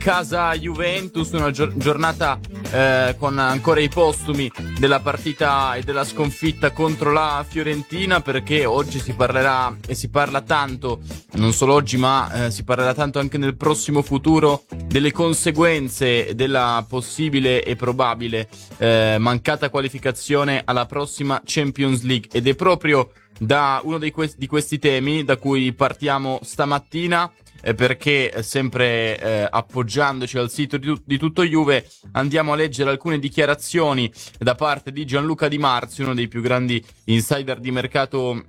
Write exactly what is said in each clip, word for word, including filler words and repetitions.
casa Juventus, una gio- giornata eh, con ancora i postumi della partita e della sconfitta contro la Fiorentina, perché oggi si parlerà e si parla tanto, non solo oggi ma eh, si parlerà tanto anche nel prossimo futuro, delle conseguenze della possibile e probabile eh, mancata qualificazione alla prossima Champions League, ed è proprio da uno dei que- di questi temi da cui partiamo stamattina. Eh, perché eh, sempre eh, appoggiandoci al sito di, di Tutto Juve andiamo a leggere alcune dichiarazioni da parte di Gianluca Di Marzio, uno dei più grandi insider di mercato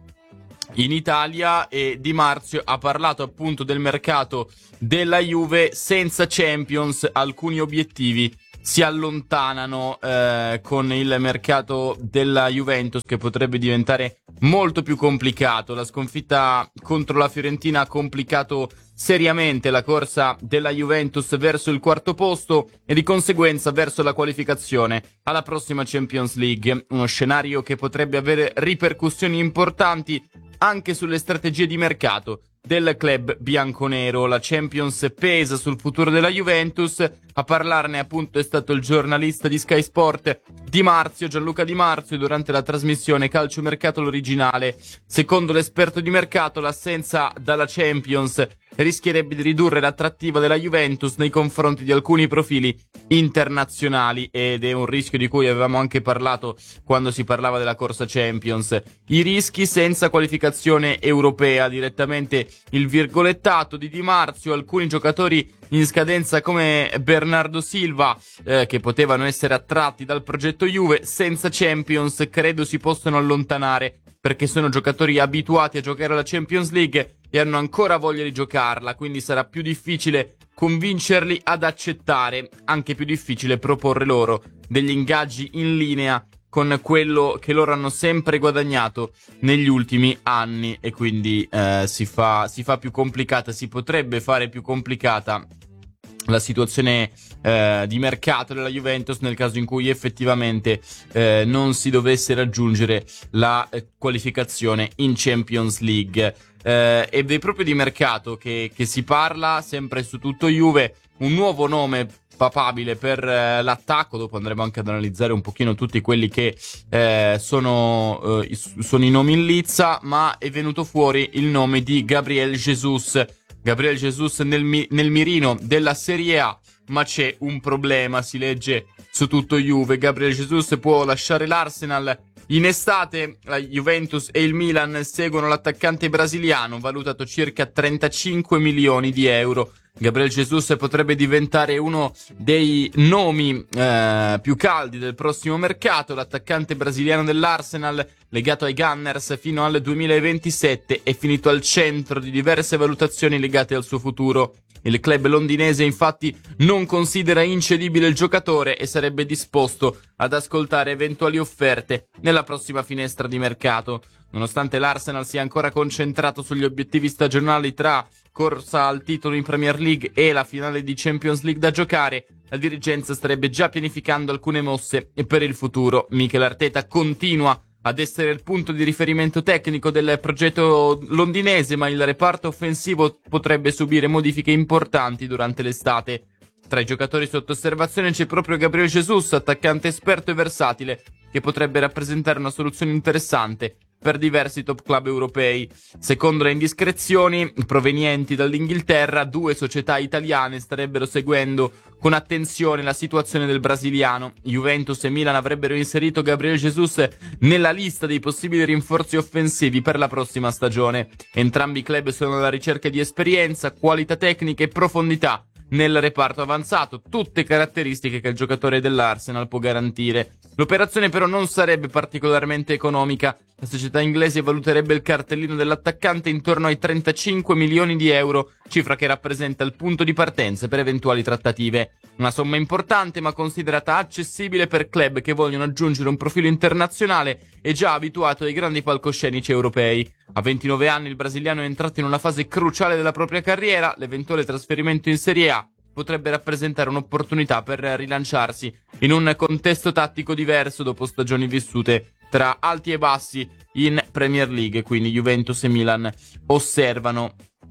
in Italia, e Di Marzio ha parlato appunto del mercato della Juve. Senza Champions alcuni obiettivi si allontanano eh, con il mercato della Juventus, che potrebbe diventare molto più complicato. La sconfitta contro la Fiorentina ha complicato seriamente la corsa della Juventus verso il quarto posto e di conseguenza verso la qualificazione alla prossima Champions League, uno scenario che potrebbe avere ripercussioni importanti anche sulle strategie di mercato del club bianconero. La Champions pesa sul futuro della Juventus. A parlarne appunto è stato il giornalista di Sky Sport Di Marzio, Gianluca Di Marzio, durante la trasmissione Calciomercato l'originale. Secondo l'esperto di mercato, l'assenza dalla Champions rischierebbe di ridurre l'attrattiva della Juventus nei confronti di alcuni profili internazionali, ed è un rischio di cui avevamo anche parlato quando si parlava della corsa Champions. I rischi senza qualificazione europea, direttamente il virgolettato di Di Marzio: alcuni giocatori in scadenza come Bernardo Silva, eh, che potevano essere attratti dal progetto Juve, senza Champions credo si possano allontanare, perché sono giocatori abituati a giocare alla Champions League e hanno ancora voglia di giocarla, quindi sarà più difficile convincerli ad accettare, anche più difficile proporre loro degli ingaggi in linea con quello che loro hanno sempre guadagnato negli ultimi anni, e quindi eh, si fa, si fa più complicata, si potrebbe fare più complicata la situazione eh, di mercato della Juventus nel caso in cui effettivamente eh, non si dovesse raggiungere la eh, qualificazione in Champions League. Eh, ed è proprio di mercato che, che si parla, sempre su Tutto Juve. Un nuovo nome papabile per eh, l'attacco, dopo andremo anche ad analizzare un pochino tutti quelli che eh, sono, eh, sono i nomi in lizza, ma è venuto fuori il nome di Gabriel Jesus. Gabriel Jesus nel, mi- nel mirino della Serie A, ma c'è un problema, si legge su Tutto Juve. Gabriel Jesus può lasciare l'Arsenal in estate. La Juventus e il Milan seguono l'attaccante brasiliano, valutato circa trentacinque milioni di euro. Gabriel Jesus potrebbe diventare uno dei nomi eh, più caldi del prossimo mercato. L'attaccante brasiliano dell'Arsenal, legato ai Gunners fino al duemilaventisette, è finito al centro di diverse valutazioni legate al suo futuro. Il club londinese infatti non considera incedibile il giocatore e sarebbe disposto ad ascoltare eventuali offerte nella prossima finestra di mercato. Nonostante l'Arsenal sia ancora concentrato sugli obiettivi stagionali tra corsa al titolo in Premier League e la finale di Champions League da giocare, la dirigenza starebbe già pianificando alcune mosse per il futuro. Mikel Arteta continua ad essere il punto di riferimento tecnico del progetto londinese, ma il reparto offensivo potrebbe subire modifiche importanti durante l'estate. Tra i giocatori sotto osservazione c'è proprio Gabriel Jesus, attaccante esperto e versatile, che potrebbe rappresentare una soluzione interessante per diversi top club europei. Secondo le indiscrezioni provenienti dall'Inghilterra, due società italiane starebbero seguendo con attenzione la situazione del brasiliano. Juventus e Milan avrebbero inserito Gabriel Jesus nella lista dei possibili rinforzi offensivi per la prossima stagione. Entrambi i club sono alla ricerca di esperienza, qualità tecnica e profondità nel reparto avanzato, tutte caratteristiche che il giocatore dell'Arsenal può garantire. L'operazione però non sarebbe particolarmente economica. La società inglese valuterebbe il cartellino dell'attaccante intorno ai trentacinque milioni di euro, cifra che rappresenta il punto di partenza per eventuali trattative. Una somma importante, ma considerata accessibile per club che vogliono aggiungere un profilo internazionale e già abituato ai grandi palcoscenici europei. A ventinove anni il brasiliano è entrato in una fase cruciale della propria carriera. L'eventuale trasferimento in Serie A potrebbe rappresentare un'opportunità per rilanciarsi in un contesto tattico diverso dopo stagioni vissute tra alti e bassi in Premier League. Quindi Juventus e Milan osservano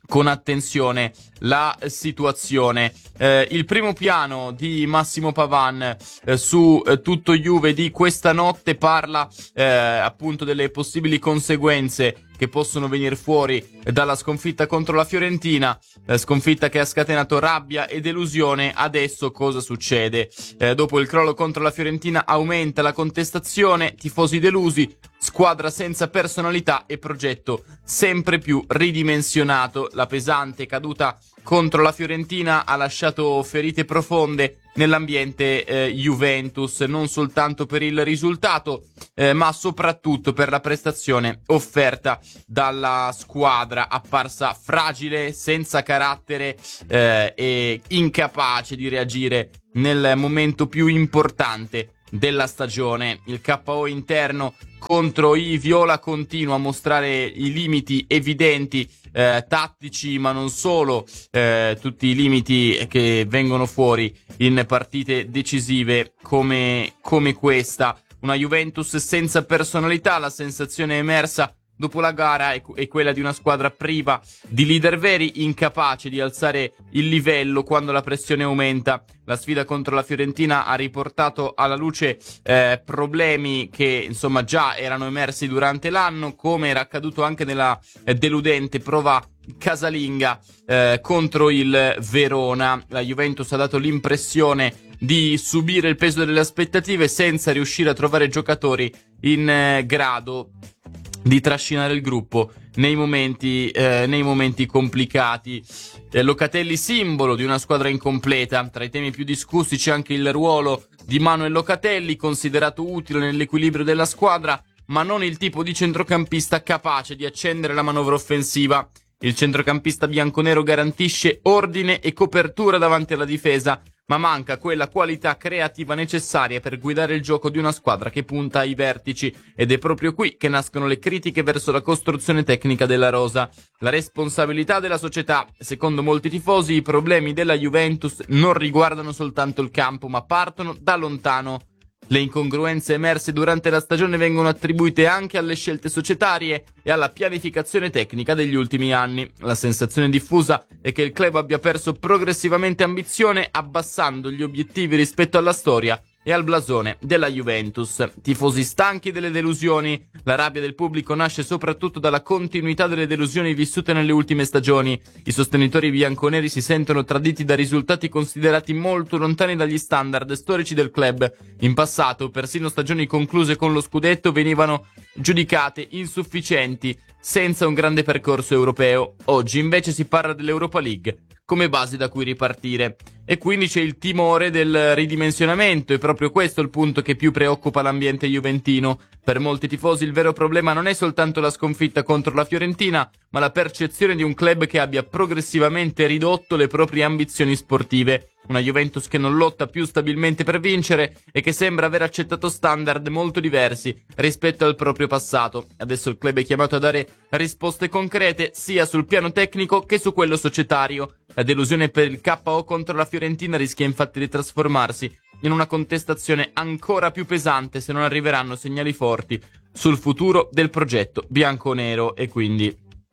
con attenzione la situazione. Eh, il primo piano di Massimo Pavan eh, su eh, tutto Juve di questa notte parla eh, appunto delle possibili conseguenze che possono venire fuori dalla sconfitta contro la Fiorentina, eh, sconfitta che ha scatenato rabbia e delusione. Adesso cosa succede? Eh, dopo il crollo contro la Fiorentina aumenta la contestazione, tifosi delusi, squadra senza personalità e progetto sempre più ridimensionato. La pesante caduta contro la Fiorentina ha lasciato ferite profonde nell'ambiente eh, Juventus, non soltanto per il risultato, eh, ma soprattutto per la prestazione offerta dalla squadra, apparsa fragile, senza carattere eh, e incapace di reagire nel momento più importante della stagione. Il K O interno contro i viola continua a mostrare i limiti evidenti eh, tattici, ma non solo, eh, tutti i limiti che vengono fuori in partite decisive come, come questa. Una Juventus senza personalità. La sensazione emersa dopo la gara è, è quella di una squadra priva di leader veri, incapace di alzare il livello quando la pressione aumenta. La sfida contro la Fiorentina ha riportato alla luce eh, problemi che insomma già erano emersi durante l'anno, come era accaduto anche nella eh, deludente prova casalinga eh, contro il Verona. La Juventus ha dato l'impressione di subire il peso delle aspettative senza riuscire a trovare giocatori in eh, grado di trascinare il gruppo nei momenti, eh, nei momenti complicati. Eh, Locatelli simbolo di una squadra incompleta. Tra i temi più discussi c'è anche il ruolo di Manuel Locatelli, considerato utile nell'equilibrio della squadra, ma non il tipo di centrocampista capace di accendere la manovra offensiva. Il centrocampista bianconero garantisce ordine e copertura davanti alla difesa, ma manca quella qualità creativa necessaria per guidare il gioco di una squadra che punta ai vertici, ed è proprio qui che nascono le critiche verso la costruzione tecnica della rosa. La responsabilità della società. Secondo molti tifosi i problemi della Juventus non riguardano soltanto il campo, ma partono da lontano. Le incongruenze emerse durante la stagione vengono attribuite anche alle scelte societarie e alla pianificazione tecnica degli ultimi anni. La sensazione diffusa è che il club abbia perso progressivamente ambizione, abbassando gli obiettivi rispetto alla storia e al blasone della Juventus. Tifosi stanchi delle delusioni. La rabbia del pubblico nasce soprattutto dalla continuità delle delusioni vissute nelle ultime stagioni. I sostenitori bianconeri si sentono traditi da risultati considerati molto lontani dagli standard storici del club. In passato, persino stagioni concluse con lo scudetto venivano giudicate insufficienti, senza un grande percorso europeo. Oggi invece si parla dell'Europa League come base da cui ripartire. E quindi c'è il timore del ridimensionamento, e proprio questo è il punto che più preoccupa l'ambiente juventino. Per molti tifosi il vero problema non è soltanto la sconfitta contro la Fiorentina, ma la percezione di un club che abbia progressivamente ridotto le proprie ambizioni sportive. Una Juventus che non lotta più stabilmente per vincere e che sembra aver accettato standard molto diversi rispetto al proprio passato. Adesso il club è chiamato a dare risposte concrete sia sul piano tecnico che su quello societario. La delusione per il K O contro la Fiorentina rischia infatti di trasformarsi in una contestazione ancora più pesante se non arriveranno segnali forti sul futuro del progetto bianconero, e quindi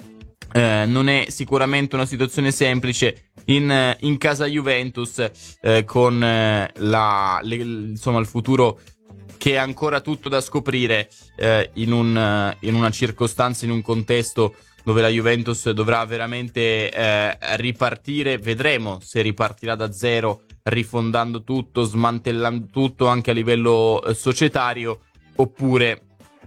eh, non è sicuramente una situazione semplice in, in casa Juventus, eh, con eh, la, le, insomma il futuro che è ancora tutto da scoprire, eh, in, un, in una circostanza, in un contesto dove la Juventus dovrà veramente eh, ripartire. Vedremo se ripartirà da zero, rifondando tutto, smantellando tutto anche a livello eh, societario, oppure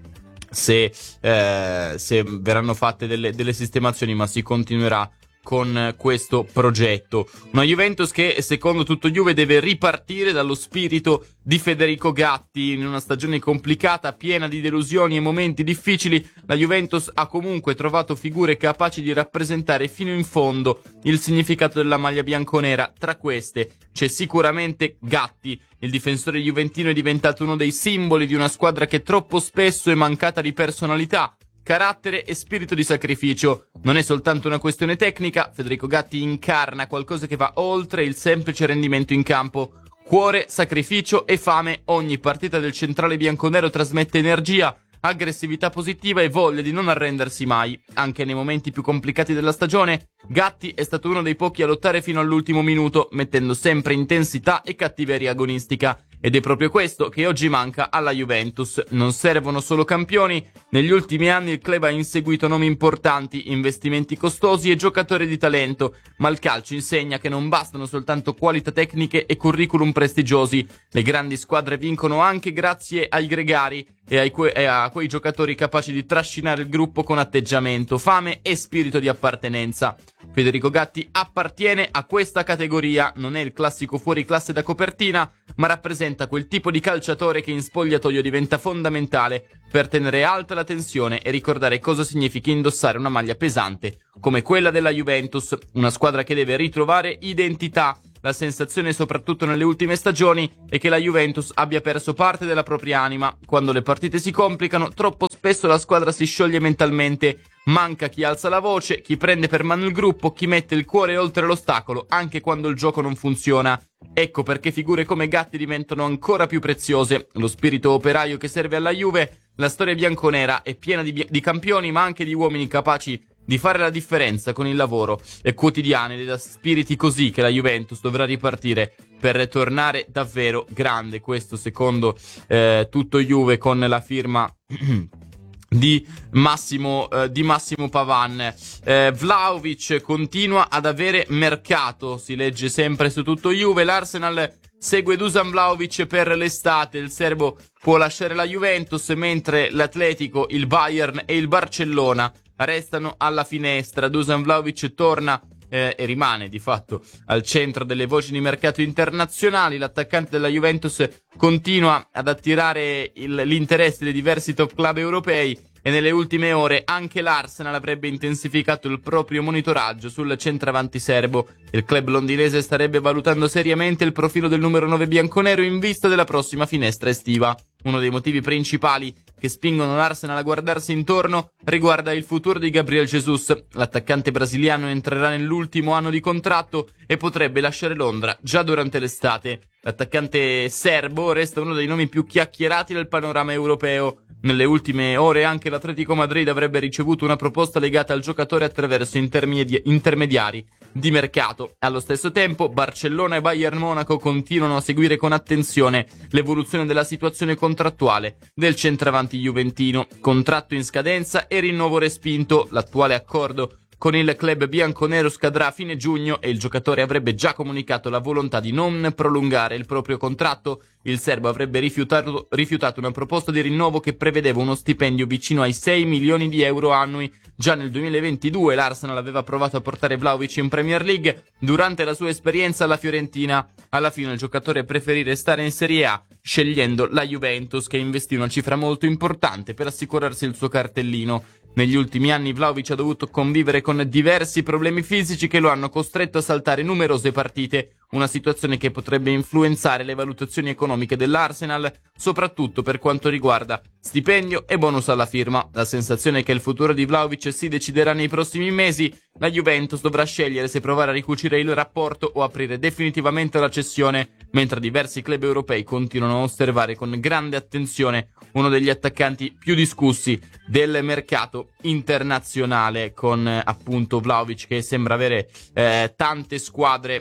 se, eh, se verranno fatte delle, delle sistemazioni, ma si continuerà con questo progetto. Una Juventus che, secondo tutto Juve, deve ripartire dallo spirito di Federico Gatti. In una stagione complicata, piena di delusioni e momenti difficili, la Juventus ha comunque trovato figure capaci di rappresentare fino in fondo il significato della maglia bianconera. Tra queste c'è sicuramente Gatti. Il difensore juventino è diventato uno dei simboli di una squadra che troppo spesso è mancata di personalità, carattere e spirito di sacrificio. Non è soltanto una questione tecnica, Federico Gatti incarna qualcosa che va oltre il semplice rendimento in campo. Cuore, sacrificio e fame, ogni partita del centrale bianconero trasmette energia, aggressività positiva e voglia di non arrendersi mai. Anche nei momenti più complicati della stagione, Gatti è stato uno dei pochi a lottare fino all'ultimo minuto, mettendo sempre intensità e cattiveria agonistica. Ed è proprio questo che oggi manca alla Juventus. Non servono solo campioni. Negli ultimi anni il club ha inseguito nomi importanti, investimenti costosi e giocatori di talento, ma il calcio insegna che non bastano soltanto qualità tecniche e curriculum prestigiosi. Le grandi squadre vincono anche grazie ai gregari e, ai que- e a quei giocatori capaci di trascinare il gruppo con atteggiamento, fame e spirito di appartenenza. Federico Gatti appartiene a questa categoria, non è il classico fuoriclasse da copertina, ma rappresenta quel tipo di calciatore che in spogliatoio diventa fondamentale per tenere alta la tensione e ricordare cosa significa indossare una maglia pesante come quella della Juventus, una squadra che deve ritrovare identità. La sensazione, soprattutto nelle ultime stagioni, è che la Juventus abbia perso parte della propria anima. Quando le partite si complicano, troppo spesso la squadra si scioglie mentalmente. Manca chi alza la voce, chi prende per mano il gruppo, chi mette il cuore oltre l'ostacolo, anche quando il gioco non funziona. Ecco perché figure come Gatti diventano ancora più preziose. Lo spirito operaio che serve alla Juve, la storia bianconera è piena di, di campioni, ma anche di uomini capaci di fare la differenza con il lavoro e quotidiano, ed è da spiriti così che la Juventus dovrà ripartire per tornare davvero grande. Questo secondo eh, tutto Juve, con la firma di Massimo eh, di Massimo Pavan. eh, Vlahovic continua ad avere mercato, si legge sempre su tutto Juve. L'Arsenal segue Dusan Vlahovic per l'estate. Il serbo può lasciare la Juventus, mentre l'Atletico, il Bayern e il Barcellona restano alla finestra. Dusan Vlahovic torna eh, e rimane di fatto al centro delle voci di mercato internazionali. L'attaccante della Juventus continua ad attirare il, l'interesse dei diversi top club europei, e nelle ultime ore anche l'Arsenal avrebbe intensificato il proprio monitoraggio sul centravanti serbo. Il club londinese starebbe valutando seriamente il profilo del numero nove bianconero in vista della prossima finestra estiva. Uno dei motivi principali che spingono l'Arsenal a guardarsi intorno riguarda il futuro di Gabriel Jesus. L'attaccante brasiliano entrerà nell'ultimo anno di contratto e potrebbe lasciare Londra già durante l'estate. L'attaccante serbo resta uno dei nomi più chiacchierati del panorama europeo. Nelle ultime ore anche l'Atletico Madrid avrebbe ricevuto una proposta legata al giocatore attraverso intermedi- intermediari di mercato. Allo stesso tempo Barcellona e Bayern Monaco continuano a seguire con attenzione l'evoluzione della situazione contrattuale del centravanti juventino. Contratto in scadenza e rinnovo respinto. L'attuale accordo con il club bianconero scadrà a fine giugno e il giocatore avrebbe già comunicato la volontà di non prolungare il proprio contratto. Il serbo avrebbe rifiutato, rifiutato una proposta di rinnovo che prevedeva uno stipendio vicino ai sei milioni di euro annui. Già nel duemilaventidue l'Arsenal aveva provato a portare Vlahovic in Premier League durante la sua esperienza alla Fiorentina. Alla fine il giocatore preferì restare in Serie A, scegliendo la Juventus, che investì una cifra molto importante per assicurarsi il suo cartellino. Negli ultimi anni Vlahovic ha dovuto convivere con diversi problemi fisici che lo hanno costretto a saltare numerose partite, una situazione che potrebbe influenzare le valutazioni economiche dell'Arsenal, soprattutto per quanto riguarda stipendio e bonus alla firma. La sensazione è che il futuro di Vlahovic si deciderà nei prossimi mesi. La Juventus dovrà scegliere se provare a ricucire il rapporto o aprire definitivamente la cessione, mentre diversi club europei continuano a osservare con grande attenzione uno degli attaccanti più discussi del mercato internazionale, con eh, appunto Vlahovic che sembra avere eh, tante squadre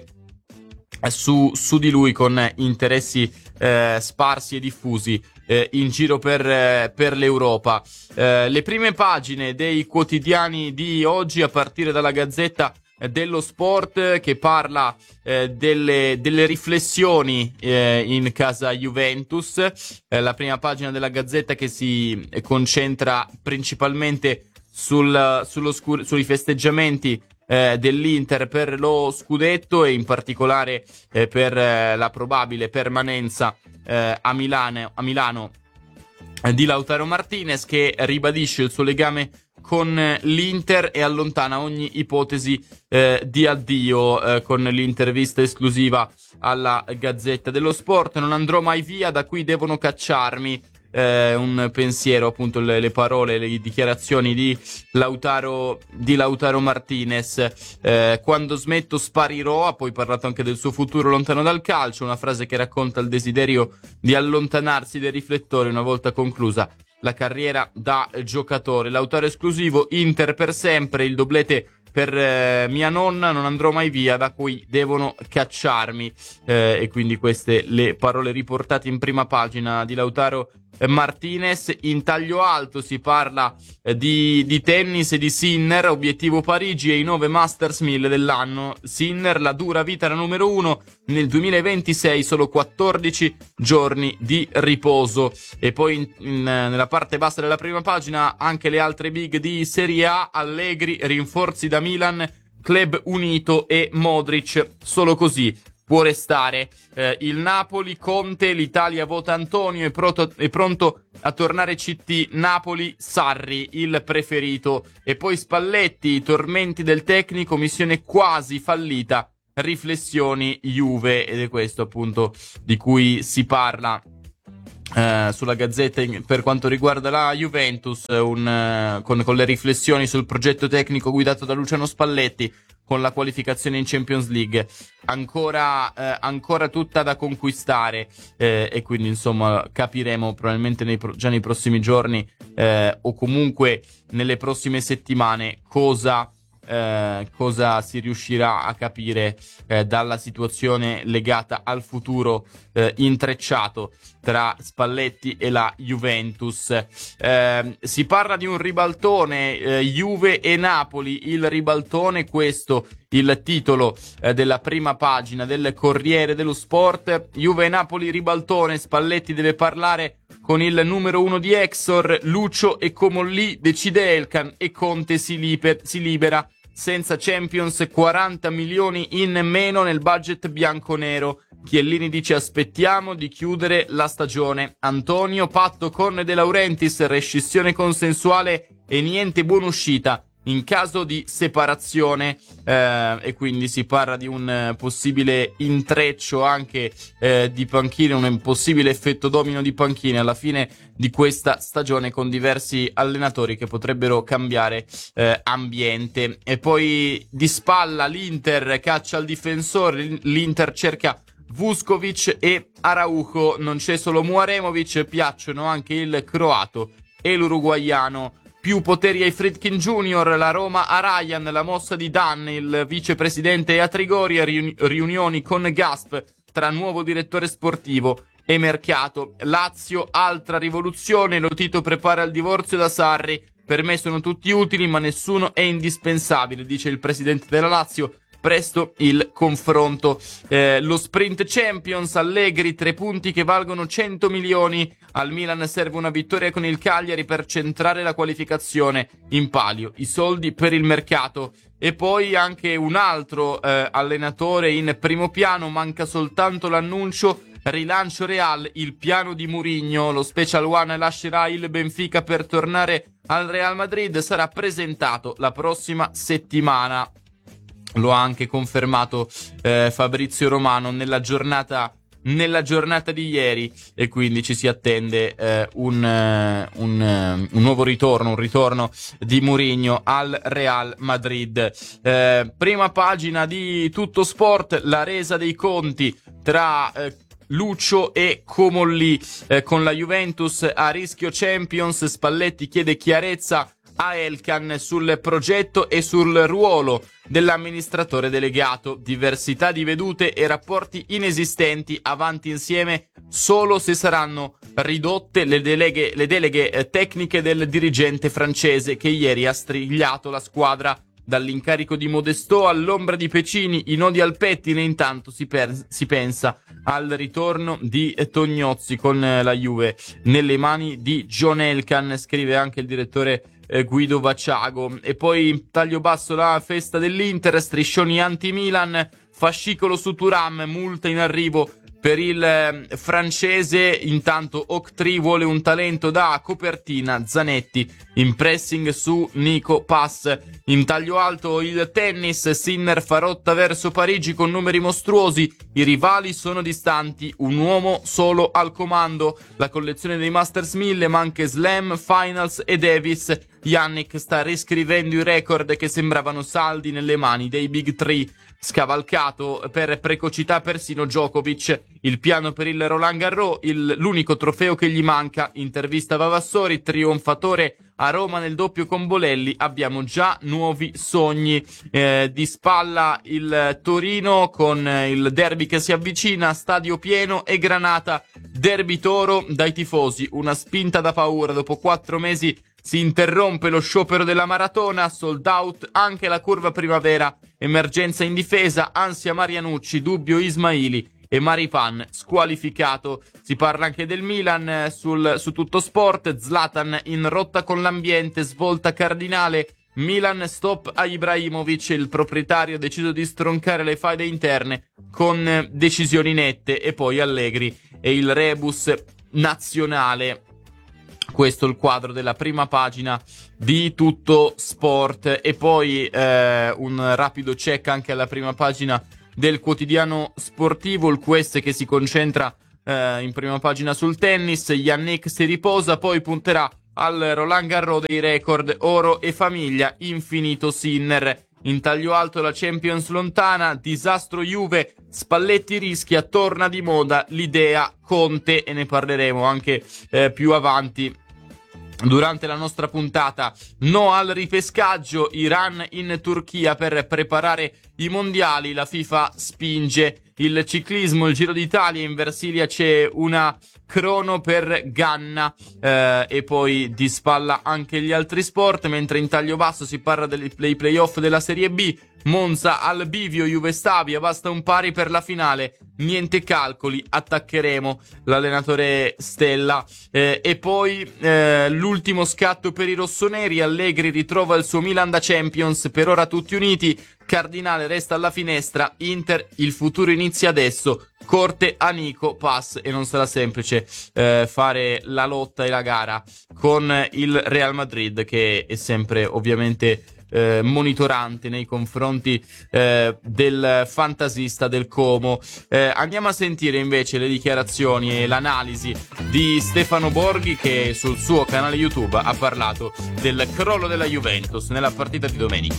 su, su di lui, con interessi eh, sparsi e diffusi eh, in giro per, eh, per l'Europa. Eh, le prime pagine dei quotidiani di oggi, a partire dalla Gazzetta dello Sport, che parla eh, delle, delle riflessioni eh, in casa Juventus. Eh, la prima pagina della Gazzetta che si concentra principalmente sul, sullo scur- sui festeggiamenti eh, dell'Inter per lo scudetto, e in particolare eh, per eh, la probabile permanenza eh, a Milano, a Milano eh, di Lautaro Martinez, che ribadisce il suo legame con l'Inter e allontana ogni ipotesi eh, di addio, eh, con l'intervista esclusiva alla Gazzetta dello Sport. Non andrò mai via, da qui devono cacciarmi. Eh, un pensiero, appunto, le, le parole, le dichiarazioni di Lautaro, di Lautaro Martinez. Eh, quando smetto sparirò. Ha poi parlato anche del suo futuro lontano dal calcio, una frase che racconta il desiderio di allontanarsi dai riflettori una volta conclusa la carriera da giocatore. Lautaro esclusivo, Inter per sempre, il doblete per eh, mia nonna, non andrò mai via, da cui devono cacciarmi. Eh, e quindi queste le parole riportate in prima pagina di Lautaro Martinez. In taglio alto si parla eh, di, di tennis e di Sinner, obiettivo Parigi e i nove Masters mille dell'anno. Sinner, la dura vita la numero uno, nel duemilaventisei solo quattordici giorni di riposo. E poi in, in, nella parte bassa della prima pagina anche le altre big di Serie A, Allegri, rinforzi da Milan, club unito e Modric, solo così può restare eh, il Napoli. Conte, l'Italia vota Antonio, è pronto, è pronto a tornare C T. Napoli, Sarri, il preferito. E poi Spalletti, i tormenti del tecnico, missione quasi fallita, riflessioni Juve. Ed è questo appunto di cui si parla eh, sulla Gazzetta in, per quanto riguarda la Juventus, un, eh, con, con le riflessioni sul progetto tecnico guidato da Luciano Spalletti, con la qualificazione in Champions League ancora eh, ancora tutta da conquistare, eh, e quindi insomma capiremo probabilmente nei pro- già nei prossimi giorni eh, o comunque nelle prossime settimane cosa eh, cosa si riuscirà a capire eh, dalla situazione legata al futuro eh, intrecciato tra Spalletti e la Juventus. Eh, si parla di un ribaltone, eh, Juve e Napoli, il ribaltone, questo il titolo eh, della prima pagina del Corriere dello Sport. Juve e Napoli ribaltone, Spalletti deve parlare con il numero uno di Exor, Lucio e Comolli, decide Elkan e Conte si, liber- si libera. Senza Champions, quaranta milioni in meno nel budget bianconero. Chiellini dice aspettiamo di chiudere la stagione. Antonio, patto con De Laurentiis, rescissione consensuale e niente buonuscita in caso di separazione, eh, e quindi si parla di un eh, possibile intreccio anche eh, di panchine, un possibile effetto domino di panchine alla fine di questa stagione, con diversi allenatori che potrebbero cambiare eh, ambiente. E poi di spalla l'Inter caccia il difensore, l'Inter cerca Vuskovic e Araujo, non c'è solo Muaremovic, piacciono anche il croato e l'uruguaiano. Più poteri ai Friedkin Junior, la Roma a Ryan, la mossa di Dan, il vicepresidente a Trigoria, riuni- riunioni con Gasp tra nuovo direttore sportivo e mercato. Lazio, altra rivoluzione, Lotito prepara il divorzio da Sarri, per me sono tutti utili ma nessuno è indispensabile, dice il presidente della Lazio. Presto il confronto. Eh, lo sprint Champions, Allegri, tre punti che valgono cento milioni. Al Milan serve una vittoria con il Cagliari per centrare la qualificazione. In palio i soldi per il mercato. E poi anche un altro eh, allenatore in primo piano, manca soltanto l'annuncio. Rilancio Real, il piano di Mourinho. Lo Special One lascerà il Benfica per tornare al Real Madrid. Sarà presentato la prossima settimana. Lo ha anche confermato eh, Fabrizio Romano nella giornata nella giornata di ieri, e quindi ci si attende eh, un, uh, un, uh, un nuovo ritorno, un ritorno di Mourinho al Real Madrid. Eh, prima pagina di Tutto Sport, la resa dei conti tra eh, Lucio e Comolli, eh, con la Juventus a rischio Champions. Spalletti chiede chiarezza a Elkan sul progetto e sul ruolo dell'amministratore delegato. Diversità di vedute e rapporti inesistenti, avanti insieme solo se saranno ridotte le deleghe, le deleghe eh, tecniche del dirigente francese, che ieri ha strigliato la squadra dall'incarico di Modesto all'ombra di Pecini, i nodi al pettine. Intanto si, per, si pensa al ritorno di Tognozzi con eh, la Juve nelle mani di John Elkan, scrive anche il direttore eh, Guido Vacciago. E poi in taglio basso la festa dell'Inter, striscioni anti-Milan, fascicolo su Thuram, multa in arrivo per il eh, francese. Intanto Octree vuole un talento da copertina, Zanetti in pressing su Nico Pass. In taglio alto il tennis, Sinner fa rotta verso Parigi con numeri mostruosi, i rivali sono distanti, un uomo solo al comando. La collezione dei Masters mille, ma anche Slam, Finals e Davis. Yannick sta riscrivendo i record che sembravano saldi nelle mani dei Big Three. scavalcato per precocità persino Djokovic. Il piano per il Roland Garros, il, l'unico trofeo che gli manca. Intervista Vavassori, trionfatore a Roma nel doppio con Bolelli, abbiamo già nuovi sogni. Eh, di spalla il Torino con il derby che si avvicina, stadio pieno e Granata, derby toro dai tifosi, una spinta da paura. Dopo quattro mesi si interrompe lo sciopero della maratona, sold out anche la curva primavera, emergenza in difesa, ansia Marianucci, dubbio Ismaili e Maripan squalificato. Si parla anche del Milan sul, su Tutto Sport, Zlatan in rotta con l'ambiente, svolta cardinale, Milan stop a Ibrahimovic, il proprietario ha deciso di stroncare le faide interne con decisioni nette, e poi Allegri e il rebus nazionale. Questo è il quadro della prima pagina di Tutto Sport. E poi eh, un rapido check anche alla prima pagina del quotidiano sportivo, il Quest che si concentra eh, in prima pagina sul tennis. Yannick si riposa, poi punterà al Roland Garros dei record, oro e famiglia, infinito Sinner. In taglio alto la Champions lontana, disastro Juve, Spalletti rischia, torna di moda l'idea Conte, e ne parleremo anche eh, più avanti durante la nostra puntata. No al ripescaggio, Iran in Turchia per preparare i mondiali, la FIFA spinge. Il ciclismo, il Giro d'Italia, in Versilia c'è una crono per Ganna, eh, e poi di spalla anche gli altri sport, mentre in taglio basso si parla dei play playoff della Serie B. Monza al bivio, Juve Stabia, basta un pari per la finale, niente calcoli, attaccheremo l'allenatore Stella. Eh, e poi eh, l'ultimo scatto per i rossoneri, Allegri ritrova il suo Milan da Champions, per ora tutti uniti, Cardinale resta alla finestra, Inter il futuro inizia adesso, corte a Nico, pass, e non sarà semplice eh, fare la lotta e la gara con il Real Madrid, che è sempre ovviamente Eh, monitorante nei confronti eh, del fantasista del Como. Eh, andiamo a sentire invece le dichiarazioni e l'analisi di Stefano Borghi, che sul suo canale YouTube ha parlato del crollo della Juventus nella partita di domenica,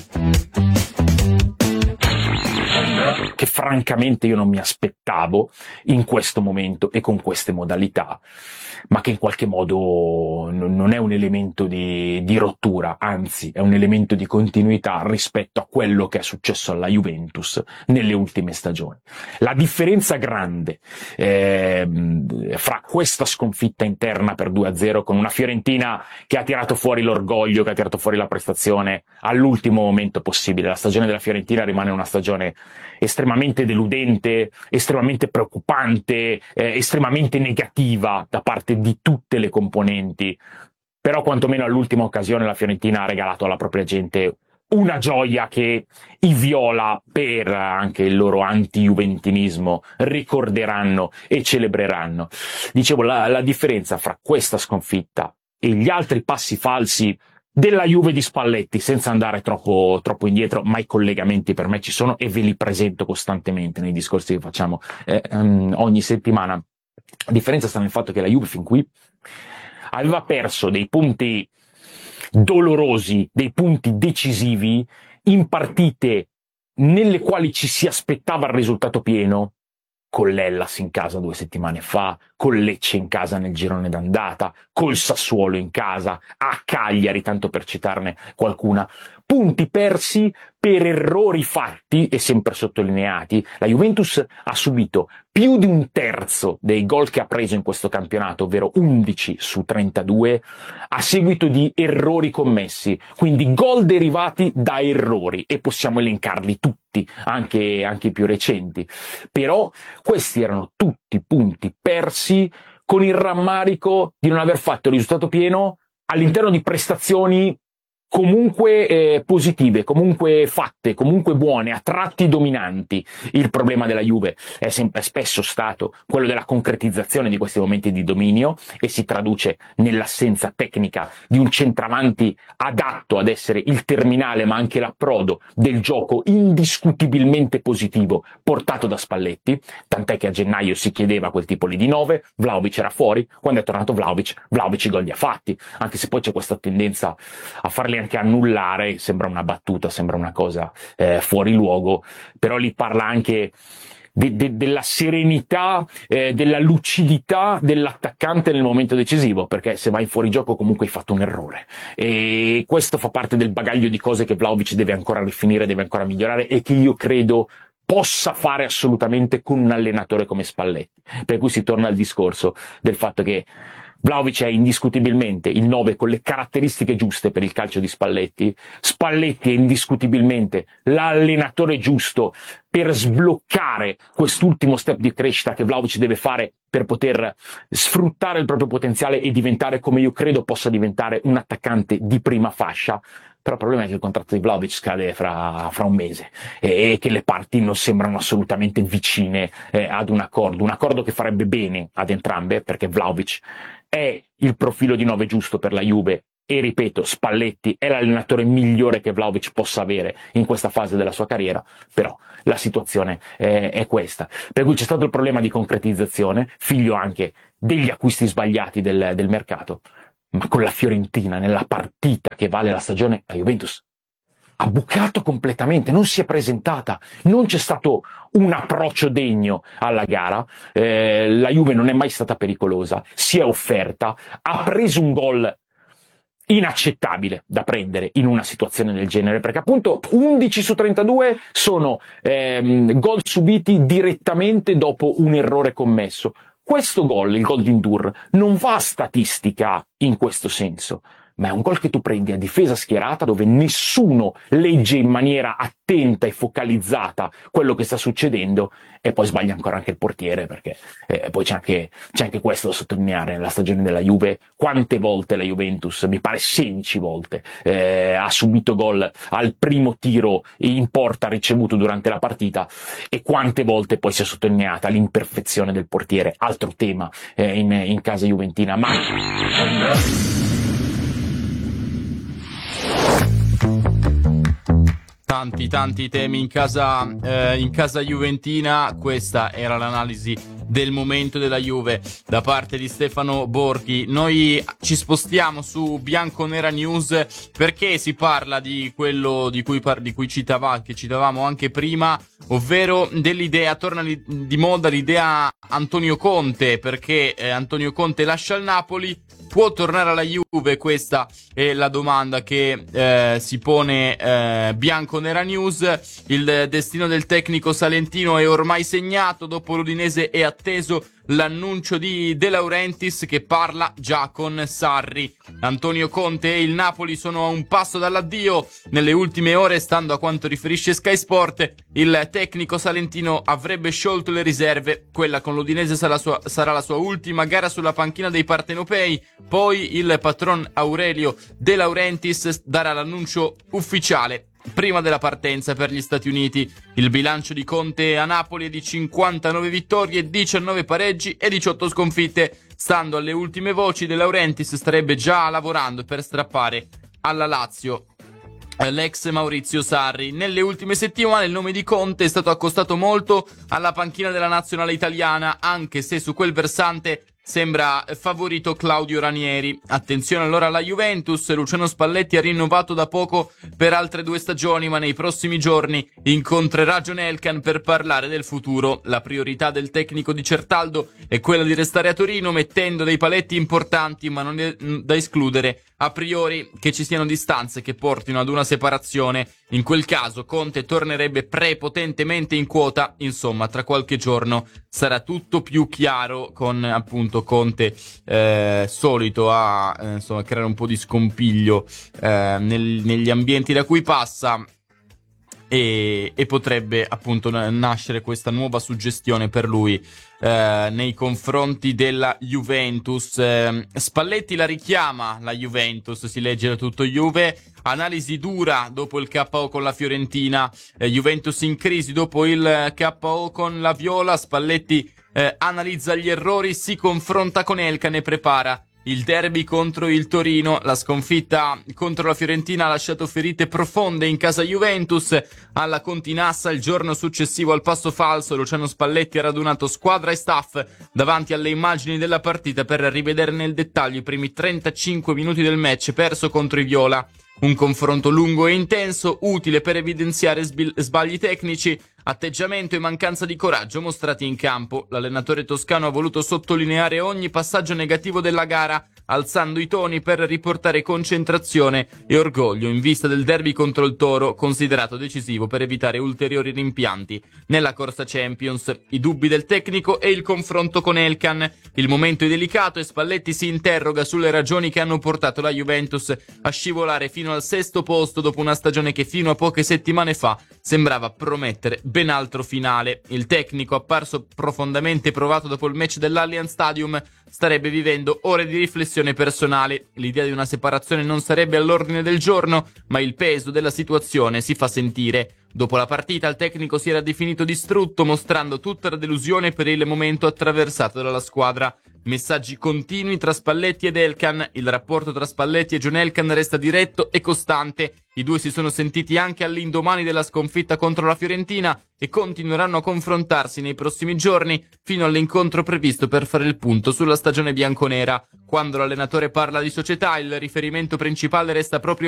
che francamente io non mi aspettavo in questo momento e con queste modalità, ma che in qualche modo non è un elemento di, di rottura, anzi è un elemento di continuità rispetto a quello che è successo alla Juventus nelle ultime stagioni. La differenza grande eh, fra questa sconfitta interna per due a zero con una Fiorentina che ha tirato fuori l'orgoglio, che ha tirato fuori la prestazione all'ultimo momento possibile. La stagione della Fiorentina rimane una stagione estremamente deludente, estremamente preoccupante, eh, estremamente negativa da parte di tutte le componenti, però quantomeno all'ultima occasione la Fiorentina ha regalato alla propria gente una gioia che i viola, per anche il loro anti-juventinismo, ricorderanno e celebreranno. Dicevo, la, la differenza fra questa sconfitta e gli altri passi falsi della Juve di Spalletti, senza andare troppo, troppo indietro, ma i collegamenti per me ci sono e ve li presento costantemente nei discorsi che facciamo eh, um, ogni settimana. La differenza sta nel fatto che la Juve fin qui aveva perso dei punti dolorosi, dei punti decisivi in partite nelle quali ci si aspettava il risultato pieno, con l'Hellas in casa due settimane fa, con Lecce in casa nel girone d'andata, col Sassuolo in casa, a Cagliari, tanto per citarne qualcuna. Punti persi per errori fatti e sempre sottolineati. La Juventus ha subito più di un terzo dei gol che ha preso in questo campionato, ovvero undici su trentadue, a seguito di errori commessi, quindi gol derivati da errori, e possiamo elencarli tutti, anche, anche i più recenti. Però questi erano tutti punti persi con il rammarico di non aver fatto il risultato pieno all'interno di prestazioni comunque eh, positive, comunque fatte, comunque buone, a tratti dominanti. Il problema della Juve è sempre spesso stato quello della concretizzazione di questi momenti di dominio, e si traduce nell'assenza tecnica di un centravanti adatto ad essere il terminale ma anche l'approdo del gioco indiscutibilmente positivo portato da Spalletti, tant'è che a gennaio si chiedeva quel tipo lì di nove, Vlahovic era fuori, quando è tornato Vlahovic, Vlahovic i gol li ha fatti, anche se poi c'è questa tendenza a farli volerli anche annullare sembra una battuta, sembra una cosa eh, fuori luogo, però lì parla anche De, de, della serenità, eh, della lucidità dell'attaccante nel momento decisivo, perché se vai fuori gioco comunque hai fatto un errore, e questo fa parte del bagaglio di cose che Vlahovic deve ancora rifinire, deve ancora migliorare, e che io credo possa fare assolutamente con un allenatore come Spalletti. Per cui si torna al discorso del fatto che Vlahovic è indiscutibilmente il nove con le caratteristiche giuste per il calcio di Spalletti. Spalletti è indiscutibilmente l'allenatore giusto per sbloccare quest'ultimo step di crescita che Vlahovic deve fare per poter sfruttare il proprio potenziale e diventare, come io credo possa diventare, un attaccante di prima fascia. Però il problema è che il contratto di Vlahovic scade fra, fra un mese e, e che le parti non sembrano assolutamente vicine eh, ad un accordo, un accordo che farebbe bene ad entrambe, perché Vlahovic è il profilo di nove giusto per la Juve e, ripeto, Spalletti è l'allenatore migliore che Vlahovic possa avere in questa fase della sua carriera, però la situazione è, è questa. Per cui c'è stato il problema di concretizzazione, figlio anche degli acquisti sbagliati del, del mercato, ma con la Fiorentina nella partita che vale la stagione, la Juventus ha bucato completamente, non si è presentata, non c'è stato un approccio degno alla gara, eh, la Juve non è mai stata pericolosa, si è offerta, ha preso un gol inaccettabile da prendere in una situazione del genere, perché appunto undici su trentadue sono ehm, gol subiti direttamente dopo un errore commesso. Questo gol, il gol di Ndur, non va a statistica in questo senso, ma è un gol che tu prendi a difesa schierata, dove nessuno legge in maniera attenta e focalizzata quello che sta succedendo, e poi sbaglia ancora anche il portiere, perché eh, poi c'è anche, c'è anche questo da sottolineare nella stagione della Juve. Quante volte la Juventus, mi pare sedici volte, eh, ha subito gol al primo tiro in porta ricevuto durante la partita, e quante volte poi si è sottolineata l'imperfezione del portiere, altro tema eh, in, in casa juventina. Ma tanti tanti temi in casa eh, in casa juventina. Questa era l'analisi del momento della Juve da parte di Stefano Borghi. Noi ci spostiamo su Bianconera News, perché si parla di quello di cui, par- di cui citava, che citavamo anche prima, ovvero dell'idea, torna li- di moda l'idea Antonio Conte, perché eh, Antonio Conte lascia il Napoli. Può tornare alla Juve? Questa è la domanda che eh, si pone eh, Bianconera News. Il destino del tecnico salentino è ormai segnato. Dopo l'Udinese è atteso l'annuncio di De Laurentiis, che parla già con Sarri. Antonio Conte e il Napoli sono a un passo dall'addio. Nelle ultime ore, stando a quanto riferisce Sky Sport, il tecnico salentino avrebbe sciolto le riserve. Quella con l'Udinese sarà, sua, sarà la sua ultima gara sulla panchina dei partenopei. Poi il patron Aurelio De Laurentiis darà l'annuncio ufficiale prima della partenza per gli Stati Uniti. Il bilancio di Conte a Napoli è di cinquantanove vittorie, diciannove pareggi e diciotto sconfitte. Stando alle ultime voci, De Laurentiis starebbe già lavorando per strappare alla Lazio l'ex Maurizio Sarri. Nelle ultime settimane il nome di Conte è stato accostato molto alla panchina della nazionale italiana, anche se su quel versante sembra favorito Claudio Ranieri. Attenzione allora alla Juventus. Luciano Spalletti ha rinnovato da poco per altre due stagioni, ma nei prossimi giorni incontrerà John Elkann per parlare del futuro. La priorità del tecnico di Certaldo è quella di restare a Torino, mettendo dei paletti importanti, ma non è da escludere a priori che ci siano distanze che portino ad una separazione. In quel caso Conte tornerebbe prepotentemente in quota. Insomma, tra qualche giorno sarà tutto più chiaro, con appunto Conte eh, solito a eh, insomma creare un po' di scompiglio eh, nel, negli ambienti da cui passa, e, e potrebbe appunto nascere questa nuova suggestione per lui eh, nei confronti della Juventus. eh, Spalletti la richiama la Juventus, si legge da tutto Juve. Analisi dura dopo il K O con la Fiorentina, eh, Juventus in crisi dopo il K O con la Viola. Spalletti eh, analizza gli errori, si confronta con Elkann e prepara il derby contro il Torino. La sconfitta contro la Fiorentina ha lasciato ferite profonde in casa Juventus. Alla Continassa il giorno successivo al passo falso Luciano Spalletti ha radunato squadra e staff davanti alle immagini della partita per rivedere nel dettaglio i primi trentacinque minuti del match perso contro i Viola. Un confronto lungo e intenso, utile per evidenziare sbil- sbagli tecnici, atteggiamento e mancanza di coraggio mostrati in campo. L'allenatore toscano ha voluto sottolineare ogni passaggio negativo della gara, alzando i toni per riportare concentrazione e orgoglio in vista del derby contro il Toro, considerato decisivo per evitare ulteriori rimpianti nella corsa Champions. I dubbi del tecnico e il confronto con Elkan. Il momento è delicato e Spalletti si interroga sulle ragioni che hanno portato la Juventus a scivolare fino al sesto posto dopo una stagione che fino a poche settimane fa sembrava promettere ben altro finale. Il tecnico, apparso profondamente provato dopo il match dell'Allianz Stadium, starebbe vivendo ore di riflessione personale. L'idea di una separazione non sarebbe all'ordine del giorno, ma il peso della situazione si fa sentire. Dopo la partita il tecnico si era definito distrutto, mostrando tutta la delusione per il momento attraversato dalla squadra. Messaggi continui tra Spalletti ed Elkan. Il rapporto tra Spalletti e John Elkan resta diretto e costante. I due si sono sentiti anche all'indomani della sconfitta contro la Fiorentina e continueranno a confrontarsi nei prossimi giorni fino all'incontro previsto per fare il punto sulla stagione bianconera. Quando l'allenatore parla di società, il riferimento principale resta proprio